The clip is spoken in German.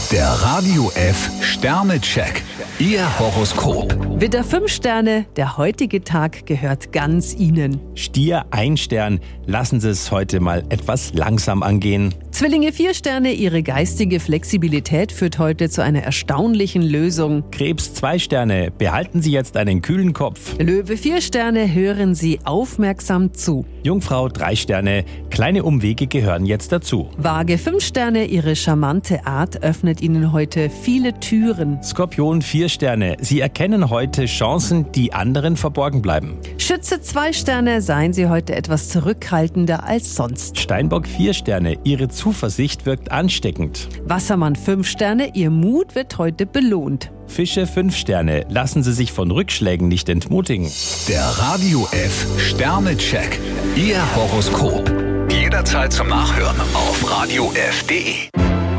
Der Radio F Sternecheck. Ihr Horoskop. Widder 5 Sterne, der heutige Tag gehört ganz Ihnen. Stier 1 Stern, lassen Sie es heute mal etwas langsam angehen. Zwillinge 4 Sterne, Ihre geistige Flexibilität führt heute zu einer erstaunlichen Lösung. Krebs 2 Sterne, behalten Sie jetzt einen kühlen Kopf. Löwe 4 Sterne, hören Sie aufmerksam zu. Jungfrau 3 Sterne, kleine Umwege gehören jetzt dazu. Waage 5 Sterne, Ihre charmante Art öffnet Ihnen heute viele Türen. Skorpion 4 Sterne, Sie erkennen heute Chancen, die anderen verborgen bleiben. Schütze 2 Sterne, seien Sie heute etwas zurückhaltender als sonst. Steinbock 4 Sterne, Ihre Zuversicht wirkt ansteckend. Wassermann 5 Sterne, Ihr Mut wird heute belohnt. Fische 5 Sterne, lassen Sie sich von Rückschlägen nicht entmutigen. Der Radio F Sternecheck. Ihr Horoskop. Jederzeit zum Nachhören auf radiof.de.